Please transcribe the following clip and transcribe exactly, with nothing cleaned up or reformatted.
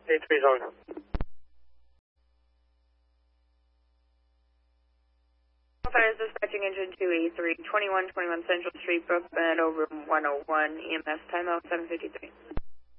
eight three zone. Fires dispatching engine two eighty-three, twenty-one twenty-one Central Street, Brook Meadow, room one oh one, E M S timeout seven fifty-three.